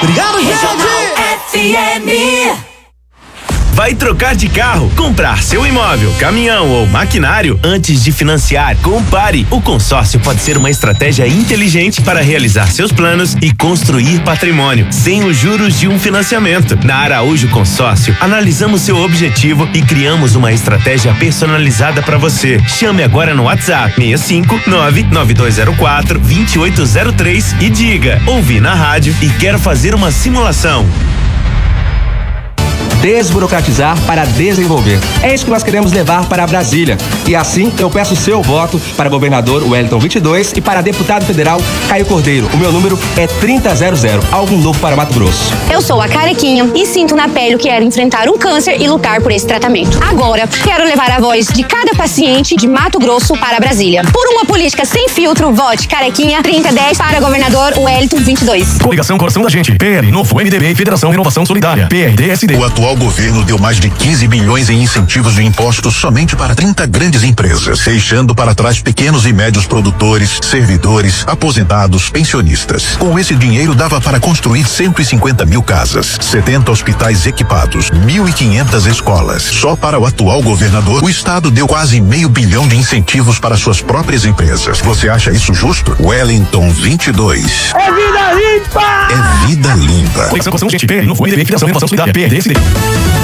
Obrigado, gente! FM. Vai trocar de carro, comprar seu imóvel, caminhão ou maquinário antes de financiar? Compare. O consórcio pode ser uma estratégia inteligente para realizar seus planos e construir patrimônio, sem os juros de um financiamento. Na Araújo Consórcio, analisamos seu objetivo e criamos uma estratégia personalizada para você. Chame agora no WhatsApp 65992042803 e diga: ouvi na rádio e quero fazer uma simulação. Desburocratizar para desenvolver. É isso que nós queremos levar para Brasília. E assim eu peço seu voto para governador Wellington 22 e para deputado federal Caio Cordeiro. O meu número é 3000. Algo novo para Mato Grosso. Eu sou a Carequinha e sinto na pele o que era enfrentar um câncer e lutar por esse tratamento. Agora, quero levar a voz de cada paciente de Mato Grosso para Brasília. Por uma política sem filtro, vote Carequinha 3010 para governador Wellington 22. Coligação Coração da Gente, PL, Novo, MDB e Federação Renovação Solidária, PRDSD. O atual governo deu mais de 15 bilhões em incentivos de impostos somente para 30 grandes empresas, deixando para trás pequenos e médios produtores, servidores, aposentados, pensionistas. Com esse dinheiro dava para construir 150 mil casas, 70 hospitais equipados, 1.500 escolas. Só para o atual governador, o estado deu quase $500 milhões de incentivos para suas próprias empresas. Você acha isso justo? Wellington 22. É vida limpa! É vida limpa. Coligação Coração da Gente, PL, Novo, MDB e Federação Renovação Solidária, PRDSD.